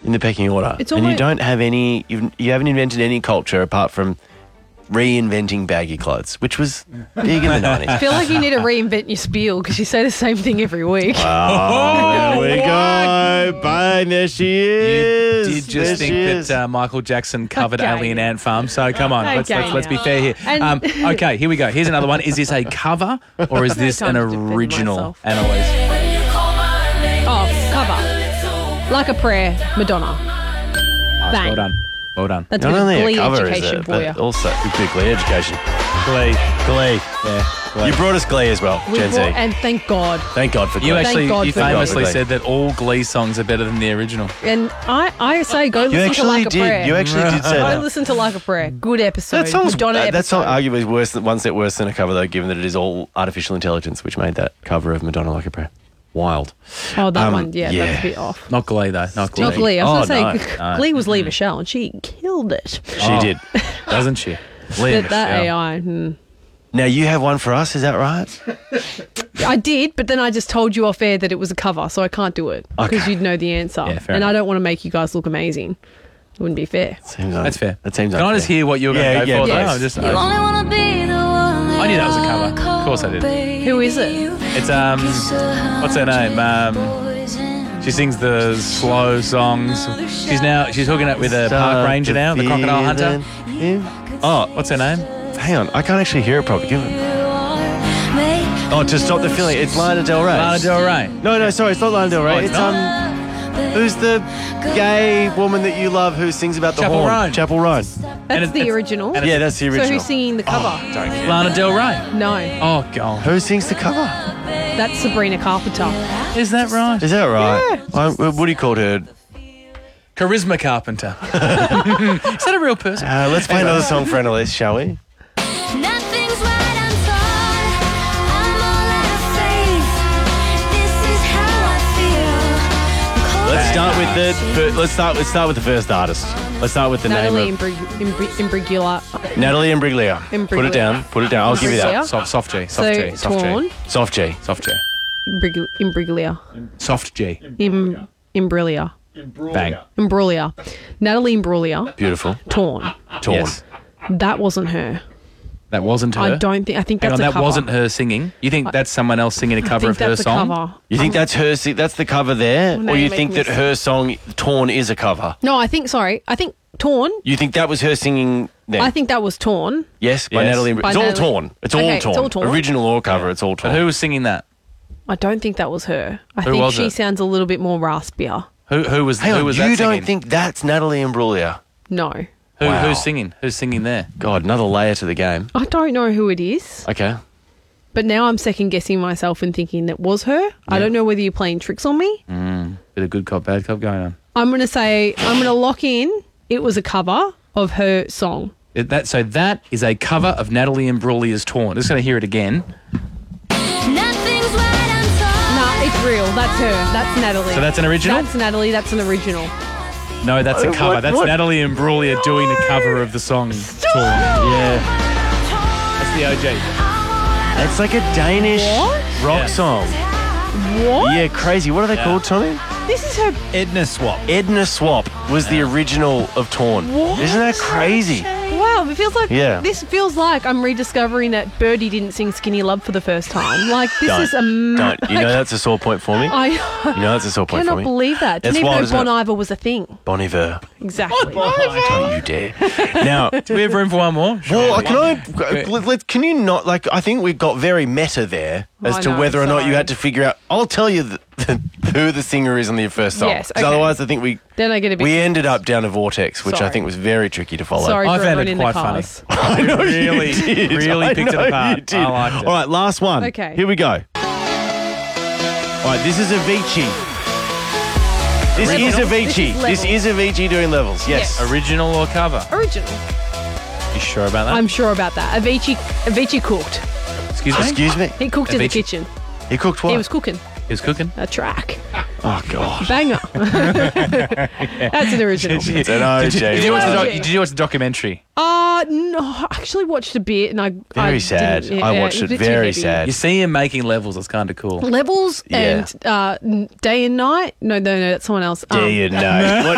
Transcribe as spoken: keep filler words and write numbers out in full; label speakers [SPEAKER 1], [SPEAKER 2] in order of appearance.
[SPEAKER 1] in the pecking order.
[SPEAKER 2] It's
[SPEAKER 1] and you
[SPEAKER 2] almost-
[SPEAKER 1] don't have any, you've, you haven't invented any culture apart from reinventing baggy clothes, which was big in the nineties.
[SPEAKER 2] I feel like you need to reinvent your spiel because you say the same thing every week.
[SPEAKER 1] Oh, there we go. Bang, there she is.
[SPEAKER 3] You did just
[SPEAKER 1] There
[SPEAKER 3] think
[SPEAKER 1] she
[SPEAKER 3] that
[SPEAKER 1] is.
[SPEAKER 3] uh, Michael Jackson covered
[SPEAKER 2] Okay.
[SPEAKER 3] Alien Ant Farm, so come on, let's,
[SPEAKER 2] Okay.
[SPEAKER 3] let's, let's be fair here.
[SPEAKER 2] And-
[SPEAKER 3] Um, okay, here we go. Here's another one. Is this a cover or is this an
[SPEAKER 2] time to defend
[SPEAKER 3] original,
[SPEAKER 2] myself.
[SPEAKER 3] Annalise?
[SPEAKER 2] Oh, cover. Like a Prayer, Madonna.
[SPEAKER 3] Oh,
[SPEAKER 2] Bang.
[SPEAKER 3] well done. Well done.
[SPEAKER 2] That's
[SPEAKER 1] Not
[SPEAKER 2] a
[SPEAKER 1] only
[SPEAKER 2] bit of
[SPEAKER 1] a
[SPEAKER 2] Glee
[SPEAKER 1] cover, is
[SPEAKER 2] education
[SPEAKER 1] it,
[SPEAKER 2] for
[SPEAKER 1] but
[SPEAKER 2] you.
[SPEAKER 1] also a big Glee education.
[SPEAKER 3] Glee.
[SPEAKER 1] Glee.
[SPEAKER 3] Yeah. Glee.
[SPEAKER 1] You brought us Glee as well,
[SPEAKER 2] We
[SPEAKER 1] Gen Z.
[SPEAKER 2] brought- and thank God.
[SPEAKER 1] Thank God for Glee.
[SPEAKER 3] You actually,
[SPEAKER 2] God
[SPEAKER 3] you
[SPEAKER 2] for Glee.
[SPEAKER 3] famously
[SPEAKER 1] Thank God for
[SPEAKER 3] said that all Glee songs are better than the original.
[SPEAKER 2] And I, I say go
[SPEAKER 1] You
[SPEAKER 2] listen to
[SPEAKER 1] actually
[SPEAKER 2] Like a
[SPEAKER 1] did.
[SPEAKER 2] Prayer.
[SPEAKER 1] You actually did say
[SPEAKER 2] Go
[SPEAKER 1] that.
[SPEAKER 2] listen to Like a Prayer. Good episode.
[SPEAKER 1] That song's
[SPEAKER 2] Madonna
[SPEAKER 1] that, that song
[SPEAKER 2] episode.
[SPEAKER 1] arguably is worse than one step worse than a cover though, given that it is all artificial intelligence, which made that cover of Madonna Like a Prayer wild.
[SPEAKER 2] Oh, that
[SPEAKER 1] Um,
[SPEAKER 2] one. Yeah,
[SPEAKER 1] yeah.
[SPEAKER 2] that's a bit off.
[SPEAKER 3] Not Glee, though. Not Glee.
[SPEAKER 2] Not Glee. I was
[SPEAKER 1] Oh,
[SPEAKER 2] going to say,
[SPEAKER 1] no.
[SPEAKER 3] No.
[SPEAKER 2] Glee was Lee Michelle, and she killed it.
[SPEAKER 1] She
[SPEAKER 3] Oh.
[SPEAKER 1] did.
[SPEAKER 3] Doesn't she?
[SPEAKER 1] Leah
[SPEAKER 2] But that
[SPEAKER 1] Michelle.
[SPEAKER 2] A I. Hmm.
[SPEAKER 1] Now you have one for us, is that right?
[SPEAKER 2] I did, but then I just told you off air that it was a cover, so I can't do it because
[SPEAKER 1] Okay.
[SPEAKER 2] you'd know the answer.
[SPEAKER 3] Yeah, fair
[SPEAKER 2] and
[SPEAKER 3] enough.
[SPEAKER 2] I don't want to make you guys look amazing. It wouldn't be fair.
[SPEAKER 1] Seems un-
[SPEAKER 3] That's fair.
[SPEAKER 1] That seems
[SPEAKER 3] Can I just
[SPEAKER 1] unfair.
[SPEAKER 3] hear what you're
[SPEAKER 1] Yeah,
[SPEAKER 3] going to go
[SPEAKER 1] yeah,
[SPEAKER 3] for?
[SPEAKER 1] please.
[SPEAKER 3] though? I'm just,
[SPEAKER 4] You only wanna be the one
[SPEAKER 3] I knew that was a cover. Of course I did.
[SPEAKER 2] Who is it?
[SPEAKER 3] It's, um, what's her name? Um, she sings the slow songs. She's now, she's hooking up with a park ranger now, the crocodile hunter.
[SPEAKER 1] Oh,
[SPEAKER 3] What's her name?
[SPEAKER 1] hang on. I can't actually hear it properly. Give it. Oh, to stop the feeling. It's Lana Del Rey.
[SPEAKER 3] Lana Del Rey.
[SPEAKER 1] No, no, sorry. It's not Lana Del Rey.
[SPEAKER 3] Oh, it's
[SPEAKER 1] it's um, who's the gay woman that you love who sings about the
[SPEAKER 3] Chapel
[SPEAKER 1] horn?
[SPEAKER 3] Roan.
[SPEAKER 1] Chapel Roan.
[SPEAKER 2] That's
[SPEAKER 3] it's-
[SPEAKER 2] the
[SPEAKER 3] it's-
[SPEAKER 2] original.
[SPEAKER 3] and
[SPEAKER 1] Yeah, that's the
[SPEAKER 2] So
[SPEAKER 1] original.
[SPEAKER 2] who's singing the cover?
[SPEAKER 1] Don't care.
[SPEAKER 3] Lana Del Rey.
[SPEAKER 2] No,
[SPEAKER 3] Oh, God.
[SPEAKER 1] Who sings the cover?
[SPEAKER 2] that's Sabrina Carpenter.
[SPEAKER 3] Is that right?
[SPEAKER 1] Is that right? Yeah. I, Woody called her.
[SPEAKER 3] Charisma Carpenter. Is that a real person?
[SPEAKER 1] Uh, let's play another song for Annalise, shall we?
[SPEAKER 4] Nothing's right, I'm torn. I'm all out of faith. This is how I feel.
[SPEAKER 1] Let's start with the. fir- Let's start. Let's start with the first artist. Let's start with the
[SPEAKER 2] Natalie
[SPEAKER 1] name of
[SPEAKER 2] Imbrig- Imbrig- Imbrigula.
[SPEAKER 1] Natalie Imbruglia. Put
[SPEAKER 2] Imbruglia.
[SPEAKER 1] it down. Put it down. I'll give you
[SPEAKER 2] Imbruglia.
[SPEAKER 1] that.
[SPEAKER 3] Soft, soft G. Soft
[SPEAKER 2] So,
[SPEAKER 3] G. Soft
[SPEAKER 2] Torn.
[SPEAKER 3] G.
[SPEAKER 1] Soft G.
[SPEAKER 3] Soft G.
[SPEAKER 2] Imbrig- Imbriglia.
[SPEAKER 3] Soft G.
[SPEAKER 2] Im- Imbruglia.
[SPEAKER 3] Bang.
[SPEAKER 2] Imbruglia. Natalie Imbruglia.
[SPEAKER 1] Beautiful.
[SPEAKER 2] Torn.
[SPEAKER 1] Torn.
[SPEAKER 3] Yes.
[SPEAKER 2] That wasn't her.
[SPEAKER 3] That wasn't her.
[SPEAKER 2] I don't think. I think
[SPEAKER 3] Hang
[SPEAKER 2] that's
[SPEAKER 3] on,
[SPEAKER 2] a
[SPEAKER 3] that
[SPEAKER 2] cover.
[SPEAKER 3] wasn't her singing. You think that's someone else singing a
[SPEAKER 2] I
[SPEAKER 3] cover
[SPEAKER 2] think
[SPEAKER 3] of her
[SPEAKER 2] that's a
[SPEAKER 3] song?
[SPEAKER 2] cover.
[SPEAKER 1] You think that's her? si- That's the cover there,
[SPEAKER 2] Now
[SPEAKER 1] or you
[SPEAKER 2] you're
[SPEAKER 1] think
[SPEAKER 2] making
[SPEAKER 1] that
[SPEAKER 2] me
[SPEAKER 1] her song "Torn" is a cover?
[SPEAKER 2] No, I think. Sorry, I think Torn.
[SPEAKER 1] You think that was her singing there?
[SPEAKER 2] I think that was Torn.
[SPEAKER 1] yes, by
[SPEAKER 3] Yes.
[SPEAKER 1] Natalie. Imbruglia.
[SPEAKER 2] By
[SPEAKER 1] It's all
[SPEAKER 2] Natalie-
[SPEAKER 1] torn. It's all
[SPEAKER 2] Okay, it's
[SPEAKER 1] torn.
[SPEAKER 2] all torn.
[SPEAKER 1] Original or cover. It's all
[SPEAKER 3] But
[SPEAKER 1] torn.
[SPEAKER 3] who was singing that?
[SPEAKER 2] I don't think that was her. I
[SPEAKER 3] Who
[SPEAKER 2] think
[SPEAKER 3] was
[SPEAKER 2] she
[SPEAKER 3] it?
[SPEAKER 2] sounds a little bit more raspier.
[SPEAKER 3] Who who was
[SPEAKER 1] Hang
[SPEAKER 3] who
[SPEAKER 1] on,
[SPEAKER 3] was
[SPEAKER 1] you
[SPEAKER 3] that
[SPEAKER 1] don't
[SPEAKER 3] singing?
[SPEAKER 1] think that's Natalie Imbruglia?
[SPEAKER 2] No,
[SPEAKER 3] Who,
[SPEAKER 1] Wow.
[SPEAKER 3] Who's singing? Who's singing there?
[SPEAKER 1] God, another layer to the game.
[SPEAKER 2] I don't know who it is.
[SPEAKER 1] Okay.
[SPEAKER 2] But now I'm second guessing myself and thinking that was her. I don't know whether you're playing tricks on me.
[SPEAKER 3] Mm, bit of good cop, bad cop going on.
[SPEAKER 2] I'm going to say I'm going to lock in. It was a cover of her song.
[SPEAKER 3] It, that so that is a cover of Natalie Imbruglia's "Torn." Just going to hear it again.
[SPEAKER 4] Nothing's right, I'm torn.
[SPEAKER 2] Nah, it's real. That's her. That's Natalie.
[SPEAKER 3] So that's an original?
[SPEAKER 2] That's Natalie. That's an original.
[SPEAKER 3] No, that's a
[SPEAKER 1] Uh,
[SPEAKER 3] cover.
[SPEAKER 1] what-
[SPEAKER 3] that's
[SPEAKER 1] what?
[SPEAKER 3] Natalie Imbruglia doing a cover of the song "Torn."
[SPEAKER 1] Yeah.
[SPEAKER 3] That's the O G.
[SPEAKER 1] It's like a Danish
[SPEAKER 2] What?
[SPEAKER 1] rock
[SPEAKER 3] Yeah.
[SPEAKER 1] song.
[SPEAKER 2] What?
[SPEAKER 1] Yeah, crazy. What are they
[SPEAKER 3] Yeah.
[SPEAKER 1] called, Tommy?
[SPEAKER 2] This is her.
[SPEAKER 3] Edna Swap.
[SPEAKER 1] Edna Swap was the original of Torn.
[SPEAKER 2] What?
[SPEAKER 1] Isn't that crazy?
[SPEAKER 2] Wow, it feels like
[SPEAKER 1] Yeah.
[SPEAKER 2] this feels like I'm rediscovering that Birdie didn't sing Skinny Love for the first time. Like this
[SPEAKER 1] Don't.
[SPEAKER 2] is a m-
[SPEAKER 1] Don't. You know that's a sore point for me?
[SPEAKER 2] I
[SPEAKER 1] You know that's a sore point for
[SPEAKER 2] cannot
[SPEAKER 1] me?
[SPEAKER 2] believe that.
[SPEAKER 1] That's
[SPEAKER 2] Didn't
[SPEAKER 1] wild,
[SPEAKER 2] even
[SPEAKER 1] isn't
[SPEAKER 2] know
[SPEAKER 1] it?
[SPEAKER 2] Bon Iver was a thing.
[SPEAKER 1] Bon Iver.
[SPEAKER 2] Exactly.
[SPEAKER 1] Don't you dare. Now,
[SPEAKER 3] Do we have room for one more?
[SPEAKER 1] well, can I? Let, let- can you not? Like, I think we got very meta there as
[SPEAKER 2] I
[SPEAKER 1] to
[SPEAKER 2] know,
[SPEAKER 1] whether or not you
[SPEAKER 2] sorry.
[SPEAKER 1] had to figure out. I'll tell you the, who the singer is on the first song.
[SPEAKER 2] Yes,
[SPEAKER 1] 'Cause
[SPEAKER 2] okay.
[SPEAKER 1] otherwise, I think we
[SPEAKER 2] Then I get a bit.
[SPEAKER 1] we ended up down a vortex, which I
[SPEAKER 2] Sorry.
[SPEAKER 1] think was very tricky to follow.
[SPEAKER 2] Sorry
[SPEAKER 3] I
[SPEAKER 2] for
[SPEAKER 3] found
[SPEAKER 2] everyone
[SPEAKER 3] it
[SPEAKER 2] in
[SPEAKER 3] quite
[SPEAKER 2] the
[SPEAKER 3] funny.
[SPEAKER 2] cars.
[SPEAKER 1] I know you
[SPEAKER 3] really,
[SPEAKER 1] did.
[SPEAKER 3] really
[SPEAKER 1] I
[SPEAKER 3] picked it
[SPEAKER 1] know
[SPEAKER 3] apart.
[SPEAKER 1] you did.
[SPEAKER 3] I liked it.
[SPEAKER 1] All right, last one.
[SPEAKER 2] Okay.
[SPEAKER 1] Here we go. All right, this is Avicii. This
[SPEAKER 2] Levels.
[SPEAKER 1] is
[SPEAKER 2] This
[SPEAKER 1] Avicii.
[SPEAKER 2] is
[SPEAKER 1] This
[SPEAKER 2] levels.
[SPEAKER 1] is Avicii doing levels. Yes.
[SPEAKER 2] Yes.
[SPEAKER 3] Original or cover?
[SPEAKER 2] Original.
[SPEAKER 3] You sure about that?
[SPEAKER 2] I'm sure about that. Avicii, Avicii cooked.
[SPEAKER 3] Excuse me.
[SPEAKER 1] Excuse me.
[SPEAKER 2] He cooked in the
[SPEAKER 3] Avicii.
[SPEAKER 2] kitchen.
[SPEAKER 1] He cooked what?
[SPEAKER 2] He was cooking
[SPEAKER 3] He was cooking.
[SPEAKER 2] a track.
[SPEAKER 1] Oh God.
[SPEAKER 2] Banger. That's an original.
[SPEAKER 1] It's an O G.
[SPEAKER 3] Did you, watch the doc-
[SPEAKER 2] O G.
[SPEAKER 3] did you watch the documentary?
[SPEAKER 2] Uh, no, I actually watched a bit and I.
[SPEAKER 1] Very
[SPEAKER 2] I
[SPEAKER 1] sad.
[SPEAKER 2] didn't-
[SPEAKER 1] I
[SPEAKER 2] yeah,
[SPEAKER 1] watched
[SPEAKER 2] was a
[SPEAKER 1] it.
[SPEAKER 2] bit too
[SPEAKER 1] Very
[SPEAKER 2] heavy.
[SPEAKER 1] sad.
[SPEAKER 3] You see him making levels. It's kind of cool.
[SPEAKER 2] Levels
[SPEAKER 1] Yeah.
[SPEAKER 2] and uh, n- day and night. No, no, no, that's someone else. Um,
[SPEAKER 1] Day and night. What